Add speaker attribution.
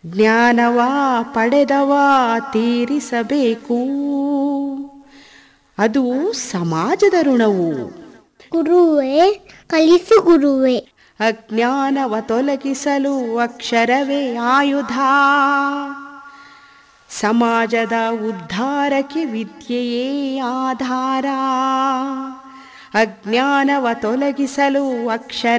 Speaker 1: ಜ್ಞಾನವ ಪಡೆದವ ತೀರಿಸಬೇಕು, ಅದು ಸಮಾಜದ ಋಣವು.
Speaker 2: ಗುರುವೇ ಕಲಿಸು ಗುರುವೇ.
Speaker 1: ಅಜ್ಞಾನವ ತೊಲಗಿಸಲು ಅಕ್ಷರವೇ ಆಯುಧ, ಸಮಾಜದ ಉದ್ಧಾರಕ್ಕೆ ವಿದ್ಯೆಯೇ ಆಧಾರ. ಅಜ್ಞಾನವ ತೊಲಗಿಸಲು ಅಕ್ಷರ